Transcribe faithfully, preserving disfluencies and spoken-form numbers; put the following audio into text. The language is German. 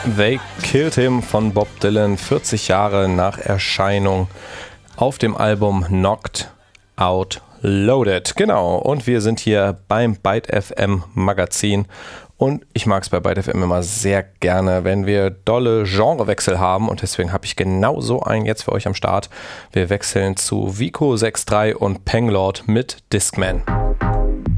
They Killed Him von Bob Dylan, vierzig Jahre nach Erscheinung auf dem Album Knocked Out Loaded. Genau, und wir sind hier beim Byte F M Magazin und ich mag es bei Byte F M immer sehr gerne, wenn wir dolle Genrewechsel haben und deswegen habe ich genau so einen jetzt für euch am Start. Wir wechseln zu Vico sechs drei und Panglord mit Discman.